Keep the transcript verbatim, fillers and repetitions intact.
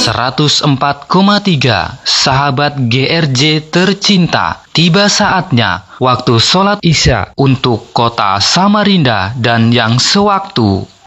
seratus empat koma tiga sahabat G R J tercinta, tiba saatnya waktu sholat Isya untuk kota Samarinda dan yang sewaktu.